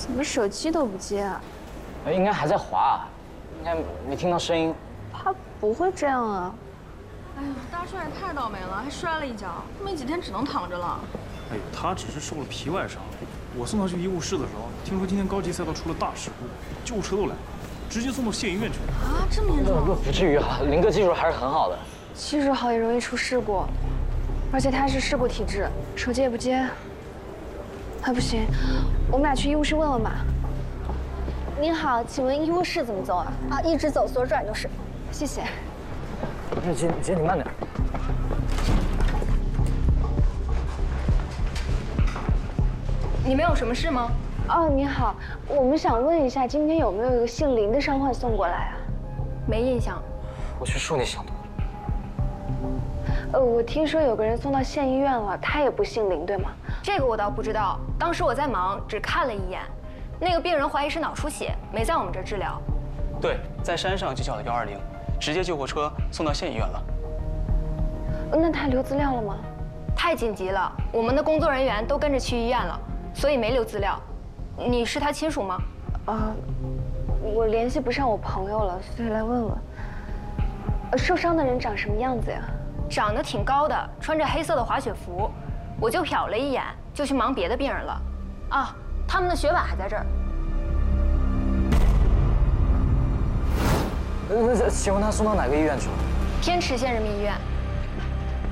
怎么手机都不接啊？ 应该还在滑，应该没听到声音。 他不会这样啊！ 哎呦，大帅也太倒霉了，还摔了一跤，没几天只能躺着了。 哎呦，他只是受了皮外伤。我送他去医务室的时候，听说今天高级赛道出了大事故，救护车都来了，直接送到县医院去了。 啊，这么严重？ 不至于啊，林哥技术还是很好的。 技术好也容易出事故，而且他是事故体质，手机也不接。啊，不行，我们俩去医务室问问吧。您好，请问医务室怎么走啊？ 啊，一直走，左转就是。 谢谢。 姐，你慢点。 你们有什么事吗？ 哦，你好，我们想问一下，今天有没有一个姓林的伤患送过来啊？ 没印象。 我去树那想的。 我听说有个人送到县医院了，他也不姓林，对吗？ 这个我倒不知道，当时我在忙，只看了一眼。那个病人怀疑是脑出血，没在我们这儿治疗。 对，在山上就叫了120，直接救护车送到县医院了。 那他留资料了吗？ 太紧急了，我们的工作人员都跟着去医院了，所以没留资料。你是他亲属吗？ 我联系不上我朋友了，所以来问问。受伤的人长什么样子呀？ 长得挺高的，穿着黑色的滑雪服。我就瞟了一眼，就去忙别的病人了。啊，他们的血碗还在这儿。 那请问他送到哪个医院去了？ 天池县人民医院。